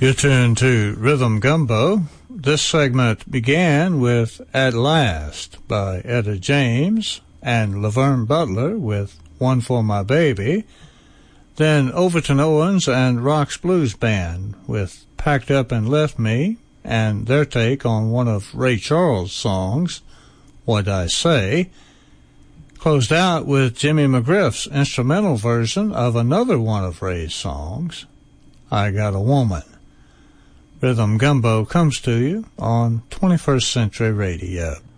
You're tuned to Rhythm Gumbo. This segment began with At Last by Etta James and Laverne Butler with One for My Baby. Then Overton Owens and Rock's Blues Band with Packed Up and Left Me and their take on one of Ray Charles' songs, What'd I Say? Closed out with Jimmy McGriff's instrumental version of another one of Ray's songs, I Got a Woman. Rhythm Gumbo comes to you on 21st Century Radio.